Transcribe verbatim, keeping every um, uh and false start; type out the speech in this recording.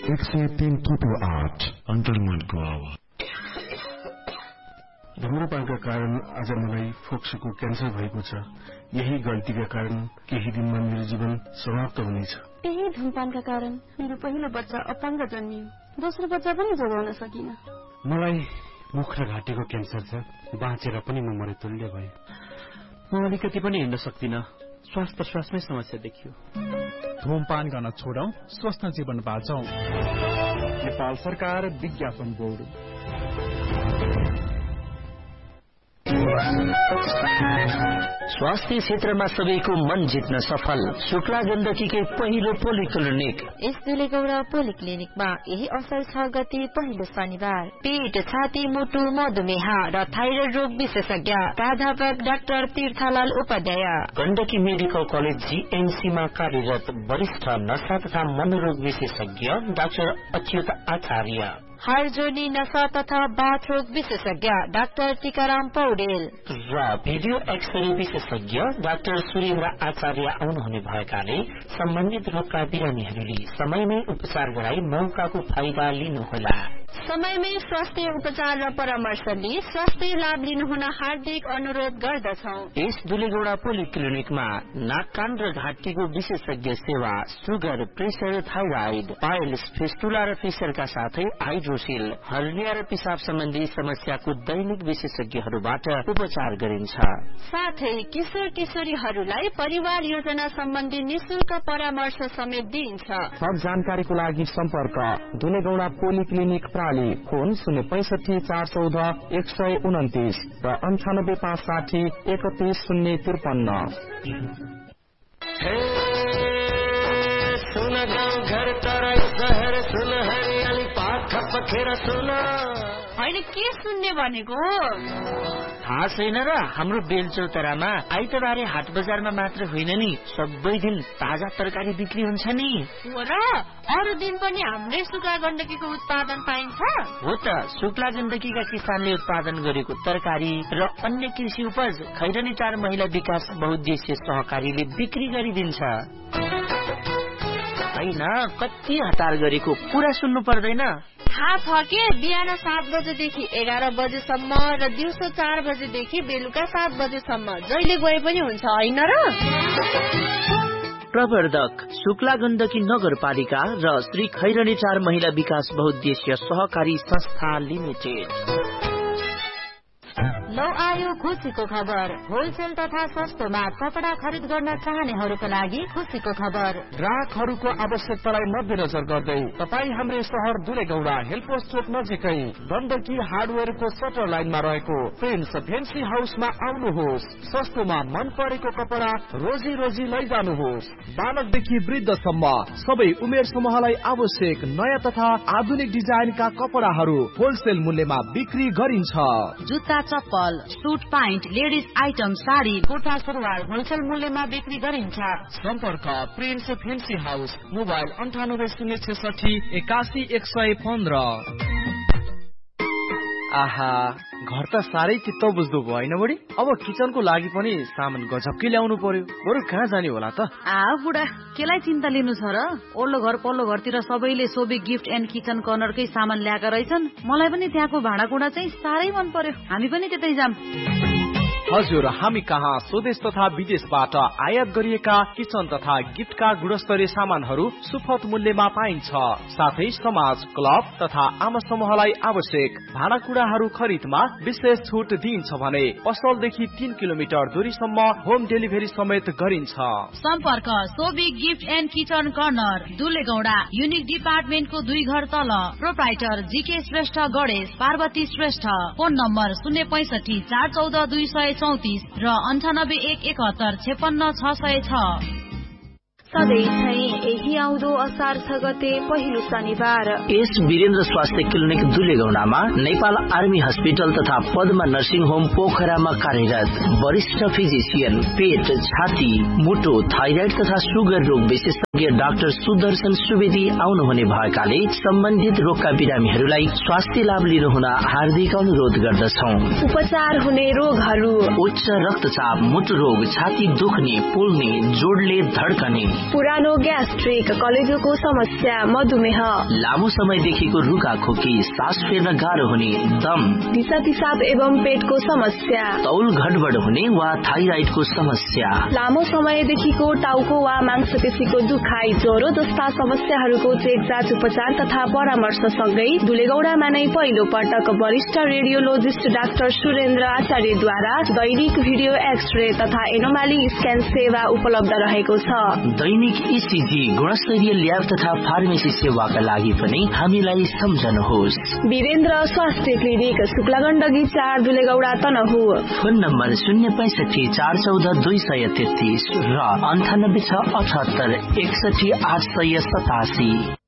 एक सय तीन थुप्रो आठ अन्तर्मनको आवाज। धूम्रपानका कारण आज मलाई फोक्सोको क्यान्सर भएको छ। यही गल्तीका कारण केही दिनमा मेरो जीवन समाप्त हुनेछ। यही धूमपानका कारण मेरो पहिलो बच्चा अपाङ्ग जन्मियो, दोस्रो बच्चा पनि जोगाउन सकिन। मलाई मुख र घाँटीको क्यान्सर छ, बाँचेर पनि म मरे तुल्य भए। म अलिकति पनि हिँड्न सक्दिनँ, श्वास प्रश्वासमै समस्या देखियो। धूमपान गर्न छोडौं, स्वस्थ जीवन बाँचौं। नेपाल सरकार विज्ञापन बोर्ड। स्वास्थ्य क्षेत्रमा सबैको मन जित्न सफल शुक्ला गण्डकीकै पहिलो पोलिक्लिनिक। यस दुलेगौडा पोलिक्लिनिकमा यही असार छ गते पहिलो शनिबार पेट, छाती, मुटु, मधुमेह र थाइरोइड रोग विशेषज्ञ प्राध्यापक doctor तीर्थलाल Upadhyay. Gandaki medical college GMC मा कार्यरत वरिष्ठ नशा तथा मनोरोग विशेषज्ञ डाक्टर अच्युत आचार्य। हार्जोनी नशा तथा बाथ रोग विशेषज्ञ डाक्टर टीकाराम पौडेल र भिडियो एक्सरे विशेषज्ञ डाक्टर सुरेन्द्र आचार्य आउनुहुने भएकाले सम्बन्धित रोगका बिरामीहरूले समयमै उपचार गराई मौकाको फाइदा लिनुहोला। समयमै स्वास्थ्य उपचार र परामर्श लिई स्वास्थ्य लाभ लिनुहुन हार्दिक अनुरोध गर्दछौं। यस दुलेगौडा पोलिक्लिनिकमा नाक, कान र घाँटीको विशेषज्ञ सेवा, sugar, pressure, thyroid, piles, fistula र फिसरका साथै हाइड्रोसिल, हर्निया र पिसाब सम्बन्धी समस्याको दैनिक विशेषज्ञहरूबाट उपचार गरिन्छ। साथै किशोर किशोरीहरूलाई परिवार योजना सम्बन्धी निशुल्क परामर्श समेत दिइन्छ। थप जानकारीको लागि सम्पर्क दुलेगौडा पोलिक्लिनिक प्राली, फोन शून्य पैंसठी चार चौध एक सय उन्तिस र अन्ठानब्बे पाँच साठी एकतीस शून्य त्रिपन्न। सुन गाउँ घर तराई शहर सुन हरियाली पाख पखेर सुन। होइन के सुन्ने भनेको थाहा छैन र? हाम्रो बेलचौतरामा आइतबारे हाट बजारमा मात्र होइन नि, सबै दिन ताजा तरकारी बिक्री हुन्छ नि। हो र? अरू दिन पनि हाम्रै शुक्ला गण्डकीको उत्पादन पाइन्छ? हो त, शुक्ला गण्डकीका किसानले उत्पादन गरेको तरकारी र अन्य कृषि उपज खैरनी चार महिला विकास बहुद्देश्य सहकारीले बिक्री गरिदिन्छ। होइन, कति हतार गरेको कुरा सुन्नु पर्दैन? थाहा छ के? बिहान सात बजेदेखि एघार बजेसम्म र दिउँसो चार बजेदेखि बेलुका सात बजेसम्म जहिले गए पनि हुन्छ, होइन र? प्रवर्धक शुक्ला गण्डकी नगरपालिका र श्री खैरनी चार महिला विकास बहुद्देश्य सहकारी संस्था लिमिटेड। लौ आयो खुसीको खबर। होलसेल तथा सस्तोमा कपडा खरिद गर्न चाहनेहरूको लागि खुसीको खबर। ग्राहकहरूको आवश्यकतालाई मध्यनजर गर्दै तपाईँ हाम्रै शहर दुलेगौडा हेलपोस्ट चोक नजिकै गण्डकी हार्डवेयरको सटर लाइनमा रहेको प्रिन्स फेन्सी हाउसमा आउनुहोस्। सस्तोमा मन परेको कपडा रोजी रोजी लैजानुहोस्। बालकदेखि वृद्धसम्म सबै उमेर समूहलाई आवश्यक नयाँ तथा आधुनिक डिजाइनका कपडाहरू होलसेल मूल्यमा बिक्री गरिन्छ। जुत्ता, चप्पल, suit, pant, ladies item, sari, kurta, सुरुवाल होलसेल मूल्यमा बिक्री गरिन्छ। सम्पर्क प्रिन्स फेन्सी हाउस, मोबाइल अन्ठानब्बे शून्य छेसठी एकासी एक सय पन्ध्र। आहा, घर त साह्रै चित्त बुझ्दो भयो होइन बढी? अब किचनको लागि पनि सामान गजबकै ल्याउनु पर्यो। बरु कहाँ जाने होला त? आ बुढा, केलाई चिन्ता लिनु छ र? ओल्लो घर पल्लो घरतिर सबैले सोबे गिफ्ट एन्ड किचन कर्नरकै सामान ल्याएका रहेछन्। मलाई पनि त्यहाँको भाँडाकुँडा चाहिँ साह्रै मन पर्यो। हामी पनि त्यतै जाम। हजुर, हामी कहाँ स्वदेश तथा विदेशबाट आयात गरिएका किचन तथा गिफ्टका गुणस्तरीय सामानहरू सुपथ मूल्यमा पाइन्छ। साथै समाज, क्लब तथा आम समूहलाई आवश्यक भाँडाकुँडाहरू खरिदमा विशेष छुट दिइन्छ भने पसलदेखि तीन किलोमिटर दूरीसम्म होम डेलिभरी समेत गरिन्छ। सम्पर्क Sobi gift and kitchen corner, दुलेगौडा, unique डिपार्टमेन्टको दुई घर तल। Proprietor GK Shrestha, Ganesh Parvati Shrestha. Phone number शून्य पैंसठी चार चौध दुई सय चौतिस र अन्ठानब्बे एक एकहत्तर छेपन्न छ सय छ। सधैँ यही आउँदो असार छ गते पहिलो शनिबार यस वीरेन्द्र स्वास्थ्य क्लिनिक दुलेगौडामा नेपाल आर्मी हस्पिटल तथा पद्मा नर्सिङ होम पोखरामा कार्यरत वरिष्ठ फिजिशियन, पेट, छाती, मुटु, थाइराइड तथा सुगर रोग विशेषज्ञ डाक्टर सुदर्शन सुवेदी आउनुहुने भएकाले सम्बन्धित रोगका बिरामीहरूलाई स्वास्थ्य लाभ लिनुहुन हार्दिक अनुरोध गर्दछौं। उपचार हुने रोगहरू: उच्च रक्तचाप, मुटु रोग, छाती दुख्ने, पोल्ने, जोडले धड्कने, पुरानो ग्यास्ट्रिक, कलेजोको समस्या, मधुमेह, लामो समयदेखिको रुगा खोकी, सास फेर्न गाह्रो हुने, दम, दिशा पिसाब एवं पेटको समस्या, तौल गडबड हुने वा थाइराइडको समस्या, लामो समयदेखिको टाउको वा मांसपेशीको दुखाइ, ज्वरो जस्ता समस्याहरूको चेकजाँच उपचार तथा परामर्श सँगै दुलेगौडामा नै पहिलो पटक वरिष्ठ रेडियोलोजिस्ट डाक्टर सुरेन्द्र आचार्यद्वारा दैनिक भिडियो एक्सरे तथा एनोमाली स्क्यान सेवा उपलब्ध रहेको छ। दैनिक इसिजी, गुणस्तरीय ल्याब तथा फार्मेसी सेवाका लागि पनि हामीलाई सम्झनुहोस्। वीरेन्द्र स्वास्थ्य क्लिनिक, शुक्लागण्डकी चार, दुलेगौडा तनहु। फोन नम्बर शून्य पैसठी चार चौध दुई सय तेत्तीस र अन्ठानब्बे छ अठहत्तर एकसठी आठ सय सतासी।